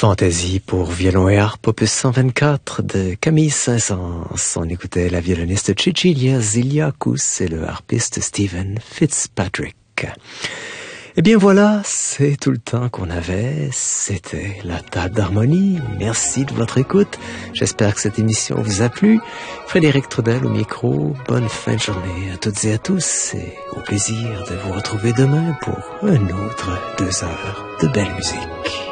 Fantaisie pour violon et harpe, opus 124 de Camille Saint-Saëns. On écoutait la violoniste Cecilia Ziliakus et le harpiste Stephen Fitzpatrick. Eh bien voilà, c'est tout le temps qu'on avait. C'était la table d'harmonie. Merci de votre écoute. J'espère que cette émission vous a plu. Frédéric Trudel au micro. Bonne fin de journée à toutes et à tous et au plaisir de vous retrouver demain pour un autre 2 heures de belle musique.